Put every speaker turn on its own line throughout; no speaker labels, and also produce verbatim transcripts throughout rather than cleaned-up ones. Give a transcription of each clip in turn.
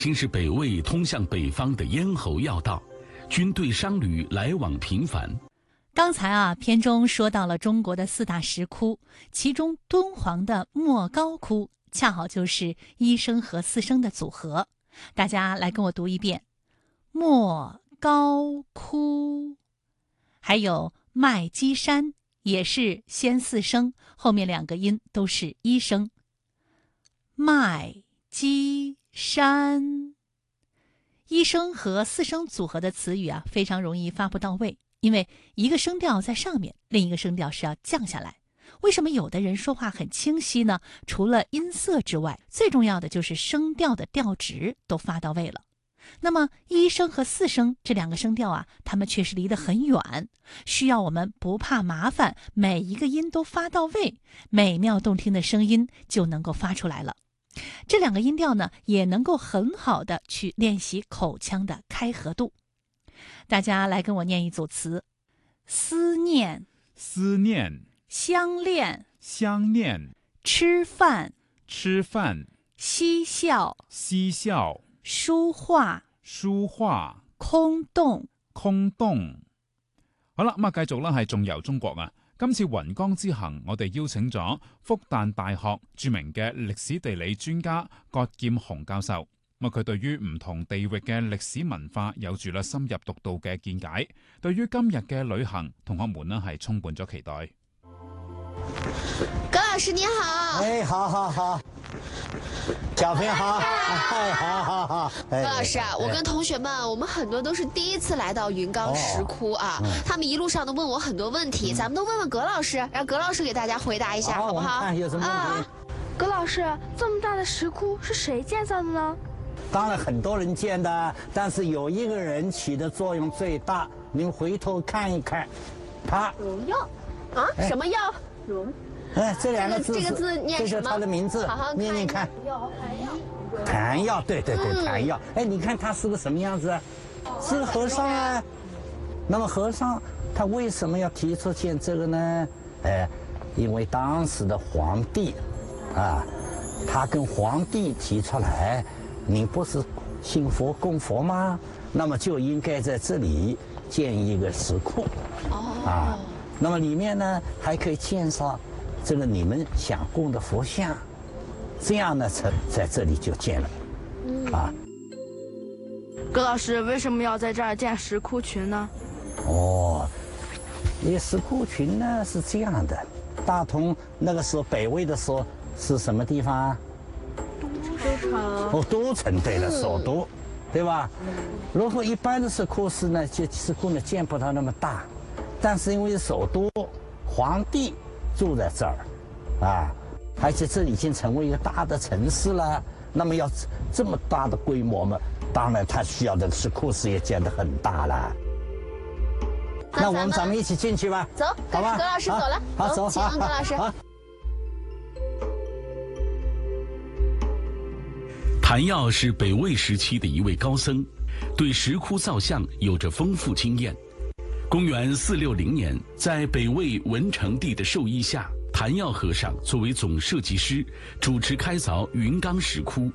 经是北魏通向北方的咽喉要道，军队商旅来往频繁。
刚才啊，片中说到了中国的四大石窟，其中敦煌的莫高窟恰好就是一声和四声的组合。大家来跟我读一遍：莫高窟。还有麦积山也是先四声，后面两个音都是一声。麦积山，一声和四声组合的词语啊，非常容易发不到位，因为一个声调在上面，另一个声调是要降下来。为什么有的人说话很清晰呢？除了音色之外，最重要的就是声调的调值都发到位了。那么一声和四声这两个声调啊，它们确实离得很远，需要我们不怕麻烦，每一个音都发到位，美妙动听的声音就能够发出来了。这两个音调呢，也能够很好的去练习口腔的开合度。大家来跟我念一组词：思念、
思念、
相恋、
相恋、
吃饭、
吃饭、
嬉笑、
嬉笑、
书画、
書畫、
空洞、
空洞。好啦，咁啊，繼續啦，係仲遊中國啊！今次雲岡之行，我哋邀請咗復旦大學著名嘅歷史地理專家葛劍雄教授。咁佢對於唔同地域嘅歷史文化有住啦深入獨到嘅見解，對於今日嘅旅行，同學們呢係充滿咗期待。
葛老師你好。
哎，好好好，小朋友好，哎，好好好。
葛老師啊，我跟同學們，我們很多都是第一次來到雲岡石窟啊，
哦嗯、
他們一路上都問我很多問題，嗯、咱們都問問葛老師，讓葛老師給大家回答一下，
好，
好不好？
看有什麼問題？
啊、
葛老師，這麼大的石窟是誰建造的呢？
當然很多人建的，但是有一個人起的作用最大，你們回頭看一看，他
榮耀啊，哎、什麼耀？榮。
哎，這兩個字是，
這個字念什麼？
這就是他的名字，
好好
念念看。譚耀，對對對，譚耀。哎，你看他是個什麼樣子啊？是個和尚啊。那麼和尚他為什麼要提出建這個呢？哎，因為當時的皇帝，啊，他跟皇帝提出來，你不是信佛供佛嗎？那麼就應該在這裡建一個石窟。哦。啊，那麼裡面呢還可以建上這個你們想供的佛像，這樣呢，才在這裡就建了。嗯、啊，
葛老師為什麼要在這兒建石窟群呢？
哦，這石窟群呢是這樣的，大同那個時候北魏的時候是什麼地方？
都城。
哦，都城，對了，首都，對吧？如果一般的石窟寺呢，就石窟呢建不到那麼大，但是因為首都，皇帝住在這兒，啊，而且這裡已經成為一個大的城市了。那麼要這麼大的規模嘛，當然它需要的石窟寺也建得很大了。那我們咱們一起進去吧。
走，
好吧。
葛老師走了。
好，走，
請葛老師。
譚耀是北魏時期的一位高僧，對石窟造像有着豐富經驗。公元四六零年，在北魏文成帝的授意下，譚耀和尚作為總設計師，主持開鑿雲岡石窟。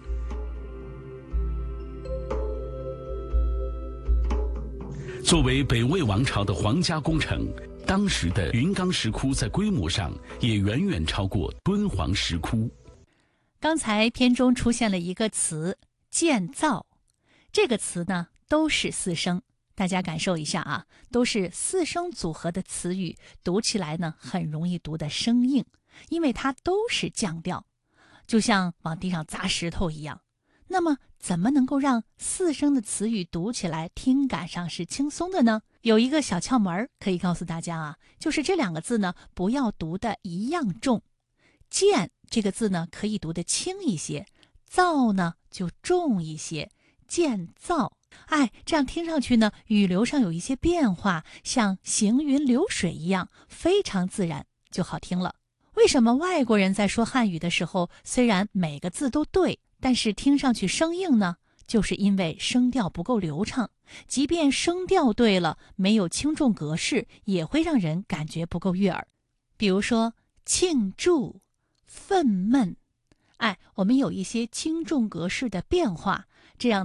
作為北魏王朝的皇家工程，當時的雲岡石窟在規模上也遠遠超過敦煌石窟。
剛才片中出現了一個詞“建造”，這個詞呢都是四聲，大家感受一下啊，都是四聲組合的詞語，讀起來呢很容易讀得生硬，因為它都是降調，就像往地上砸石頭一樣。那麼怎麼能夠讓四聲的詞語讀起來聽感上是輕鬆的呢？有一個小竅門可以告訴大家啊，就是這兩個字呢不要讀得一樣重。建這個字呢可以讀得輕一些，造呢就重一些，建造。哎，這樣聽上去呢語流上有一些變化，像行雲流水一樣，非常自然，就好聽了。為什麼外國人在說漢語的時候，雖然每個字都對，但是聽上去生硬呢？就是因為聲調不夠流暢，即便聲調對了，沒有輕重格式，也會讓人感覺不夠悅耳。比如說慶祝、憤懣，哎，我們有一些輕重格式的變化， 这样